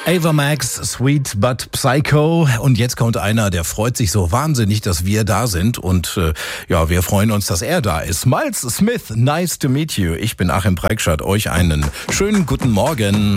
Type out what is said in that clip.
Ava Max, Sweet But Psycho. Und jetzt kommt einer, der freut sich so wahnsinnig, dass wir da sind. Und wir freuen uns, dass er da ist. Miles Smith, nice to meet you. Ich bin Achim Preikschat. Euch einen schönen guten Morgen.